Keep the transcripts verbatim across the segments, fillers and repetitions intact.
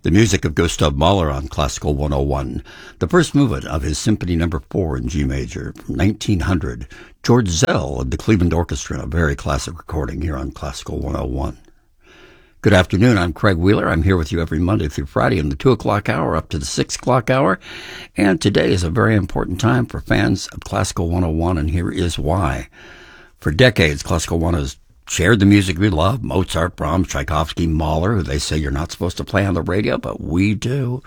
The music of Gustav Mahler on Classical one oh one, the first movement of his Symphony Number four in G major from nineteen hundred. George Szell of the Cleveland Orchestra, a very classic recording here on Classical one oh one. Good afternoon, I'm Craig Wheeler. I'm here with you every Monday through Friday in the two o'clock hour up to the six o'clock hour. And today is a very important time for fans of Classical one oh one, and here is why. For decades, Classical one has shared the music we love, Mozart, Brahms, Tchaikovsky, Mahler, who they say you're not supposed to play on the radio, but we do.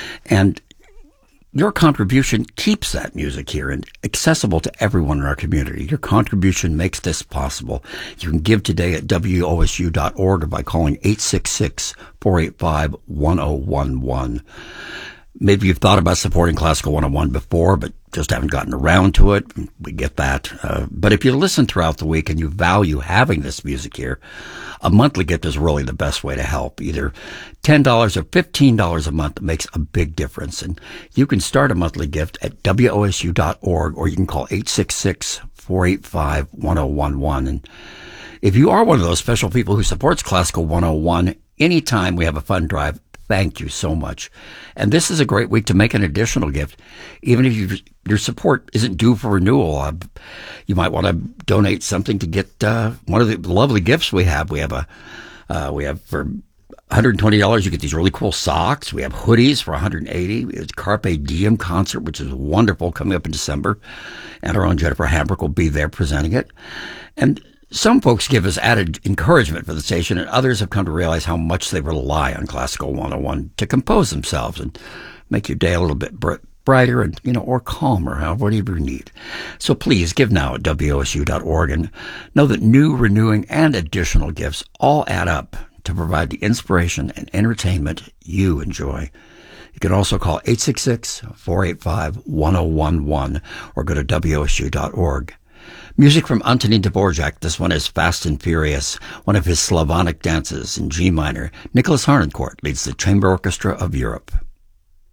And your contribution keeps that music here and accessible to everyone in our community. Your contribution makes this possible. You can give today at W O S U dot org or by calling eight six six, four eight five, one oh one one. Maybe you've thought about supporting Classical one oh one before, but just haven't gotten around to it. We get that. Uh, but if you listen throughout the week and you value having this music here, a monthly gift is really the best way to help. Either ten dollars or fifteen dollars a month makes a big difference. And you can start a monthly gift at W O S U dot org or you can call eight six six, four eight five, one oh one one. And if you are one of those special people who supports Classical one oh one, anytime we have a fund drive, thank you so much. And this is a great week to make an additional gift. Even if you, your support isn't due for renewal, uh, you might want to donate something to get uh, one of the lovely gifts we have. We have a uh, we have for one hundred twenty dollars, you get these really cool socks. We have hoodies for one hundred eighty dollars. It's Carpe Diem concert, which is wonderful, coming up in December. And our own Jennifer Hambrick will be there presenting it. And some folks give us added encouragement for the station, and others have come to realize how much they rely on Classical one oh one to compose themselves and make your day a little bit br- brighter and, you know, or calmer, however you need. So please give now at W O S U dot org and know that new, renewing, and additional gifts all add up to provide the inspiration and entertainment you enjoy. You can also call eight six six, four eight five, one oh one one or go to W O S U dot org. Music from Antonín Dvorak. This one is Fast and Furious, one of his Slavonic dances in G minor. Nicholas Harnoncourt leads the Chamber Orchestra of Europe.